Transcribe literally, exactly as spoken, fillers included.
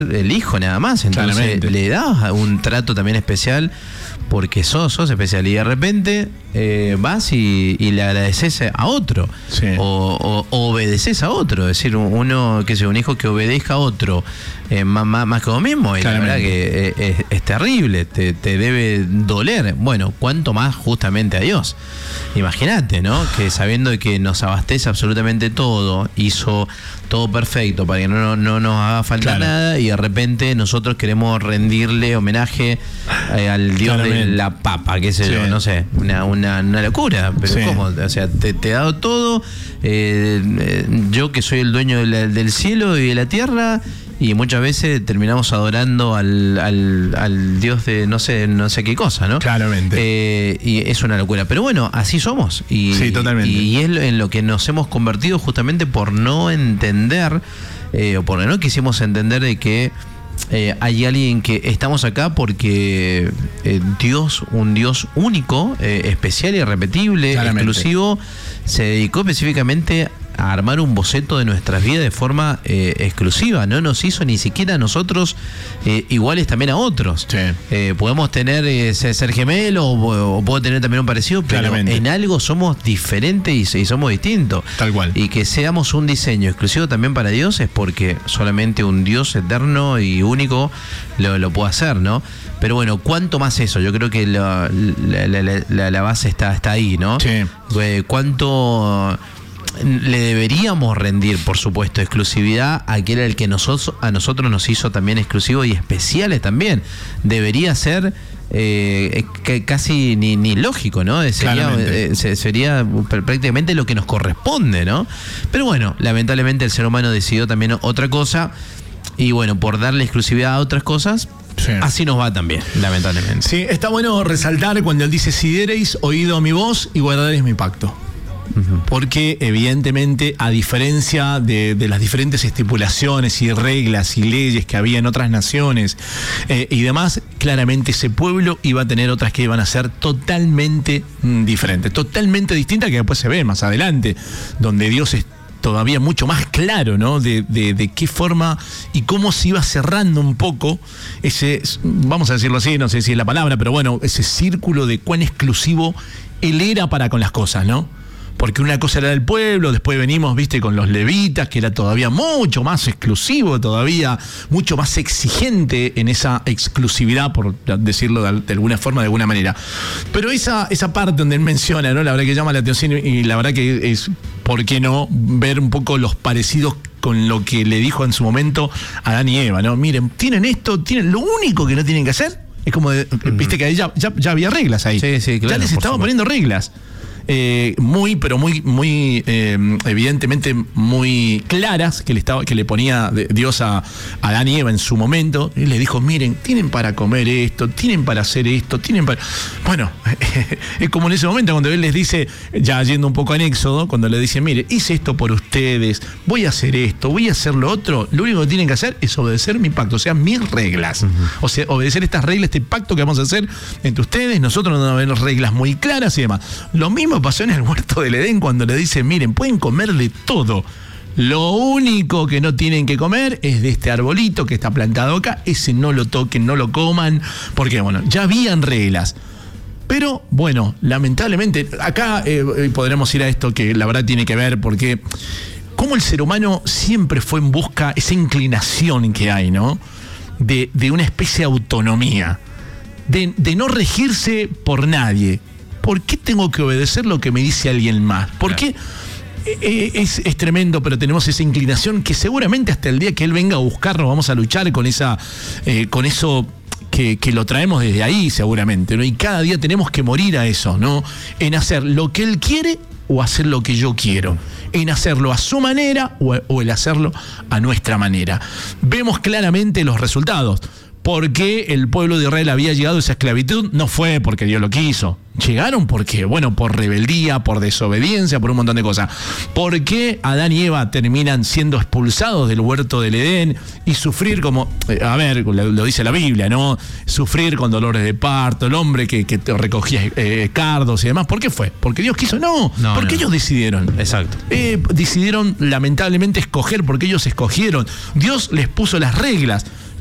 el hijo nada más, entonces claramente le das un trato también especial porque sos, sos especial y de repente eh, vas y, y le agradeces a otro, sí. o, o, o obedeces a otro, es decir, uno, que sea un hijo que obedezca a otro eh, más, más, más que vos mismo, y la verdad que es, es, es terrible, te, te debe doler. Bueno, cuánto más justamente a Dios. Imagínate, ¿no? Que sabiendo que nos abastece absolutamente todo, hizo todo perfecto para que no, no nos haga falta claro. nada, y de repente nosotros queremos rendirle homenaje eh, al Dios Claramente. de la papa, qué sé sí. yo, no sé, una, una, una locura, pero sí. ¿cómo? O sea, te, te he dado todo, eh, eh, yo que soy el dueño de la, del cielo y de la tierra, y muchas veces terminamos adorando al, al, al Dios de no sé, no sé qué cosa, ¿no? Claramente. Eh, y es una locura. Pero bueno, así somos. Y, sí, totalmente. Y, y es en lo que nos hemos convertido justamente por no entender, eh, o por no quisimos entender de que eh, hay alguien que estamos acá porque eh, Dios, un Dios único, eh, especial, irrepetible, exclusivo, se dedicó específicamente a armar un boceto de nuestras vidas de forma eh, exclusiva. No nos hizo ni siquiera a nosotros eh, iguales también a otros. Sí. Eh, podemos tener eh, ser gemelo o, o puedo tener también un parecido, pero Claramente. en algo somos diferentes y, y somos distintos. Tal cual. Y que seamos un diseño exclusivo también para Dios es porque solamente un Dios eterno y único lo, lo puede hacer, ¿no? Pero bueno, ¿cuánto más eso? Yo creo que la, la, la, la, la base está, está ahí, ¿no? Sí. Eh, ¿Cuánto le deberíamos rendir, por supuesto, exclusividad a aquel al que nosotros, a nosotros nos hizo también exclusivos y especiales también? Debería ser eh, que casi ni, ni lógico, ¿no? Sería, eh, sería prácticamente lo que nos corresponde, ¿no? Pero bueno, lamentablemente el ser humano decidió también otra cosa, y bueno, por darle exclusividad a otras cosas, sí. así nos va también, lamentablemente. Sí, está bueno resaltar cuando él dice: si diereis oído a mi voz y guardaréis mi pacto. Porque evidentemente, a diferencia de, de las diferentes estipulaciones y reglas y leyes que había en otras naciones eh, y demás, claramente ese pueblo iba a tener otras que iban a ser totalmente mm, diferentes, totalmente distintas, que después se ve más adelante, donde Dios es todavía mucho más claro, ¿no? De, de, de qué forma y cómo se iba cerrando un poco ese, vamos a decirlo así, no sé si es la palabra, pero bueno, ese círculo de cuán exclusivo él era para con las cosas, ¿no? Porque una cosa era el pueblo, después venimos, viste, con los levitas, que era todavía mucho más exclusivo, todavía mucho más exigente en esa exclusividad, por decirlo de, de alguna forma, de alguna manera. Pero esa, esa parte donde él menciona, ¿no? La verdad que llama la atención, y la verdad que es, ¿por qué no?, ver un poco los parecidos con lo que le dijo en su momento a Adán y Eva, ¿no? Miren, tienen esto, tienen lo único que no tienen que hacer, es como, de, uh-huh. viste que ahí ya, ya, ya había reglas ahí. Sí, sí, claro, ya les estaba poniendo reglas. Eh, muy, pero muy, muy eh, evidentemente muy claras que le estaba, que le ponía Dios a, a Adán y Eva en su momento. Y le dijo: miren, tienen para comer esto, tienen para hacer esto, tienen para... Bueno, es como en ese momento cuando él les dice, ya yendo un poco en Éxodo, cuando le dice: mire, hice esto por ustedes, voy a hacer esto, voy a hacer lo otro, lo único que tienen que hacer es obedecer mi pacto, o sea, mis reglas. Uh-huh. O sea, obedecer estas reglas, este pacto que vamos a hacer entre ustedes, nosotros nos vamos a ver reglas muy claras y demás. Lo mismo pasó en el huerto del Edén cuando le dice: miren, pueden comer de todo, lo único que no tienen que comer es de este arbolito que está plantado acá, ese no lo toquen, no lo coman, porque bueno, ya habían reglas. Pero bueno, lamentablemente acá eh, podremos ir a esto que la verdad tiene que ver, porque cómo el ser humano siempre fue en busca, esa inclinación que hay, ¿no? De, de una especie de autonomía, de, de no regirse por nadie. ¿Por qué tengo que obedecer lo que me dice alguien más? ¿Por qué? Eh, es, es tremendo, pero tenemos esa inclinación que seguramente hasta el día que él venga a buscarnos vamos a luchar con esa, eh, con eso que, que lo traemos desde ahí seguramente, ¿no? Y cada día tenemos que morir a eso, ¿no? En hacer lo que él quiere o hacer lo que yo quiero. En hacerlo a su manera o, o el hacerlo a nuestra manera. Vemos claramente los resultados. ¿Por qué el pueblo de Israel había llegado a esa esclavitud? No fue porque Dios lo quiso. Llegaron porque, bueno, por rebeldía, por desobediencia, por un montón de cosas. ¿Por qué Adán y Eva terminan siendo expulsados del huerto del Edén y sufrir como, a ver, lo, lo dice la Biblia, ¿no? Sufrir con dolores de parto, el hombre que, que recogía eh, cardos y demás. ¿Por qué fue? ¿Porque Dios quiso? No, no porque no. ellos decidieron. Exacto. Eh, decidieron lamentablemente escoger, porque ellos escogieron. Dios les puso las reglas.